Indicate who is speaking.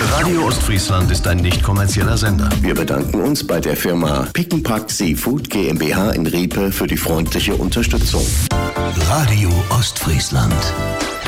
Speaker 1: Radio Ostfriesland ist ein nicht kommerzieller Sender.
Speaker 2: Wir bedanken uns bei der Firma Pick n Pack Seafood GmbH in Riepe für die freundliche Unterstützung.
Speaker 1: Radio Ostfriesland.